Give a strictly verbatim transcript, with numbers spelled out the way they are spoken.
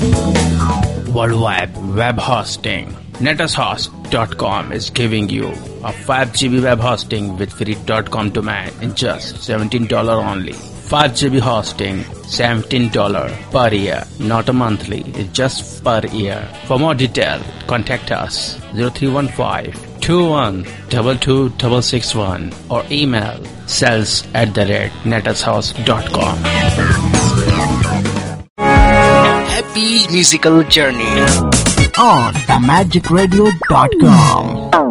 Worldwide web hosting. Netushost dot com is giving you a five G B web hosting with free .com domain in just seventeen dollars only. five G B hosting, seventeen dollars per year, not a monthly, it's just per year. For more detail, contact us zero three one five, two one two two six six one or email sales at the rate netushost dot com. Happy musical journey on the magic radio dot com.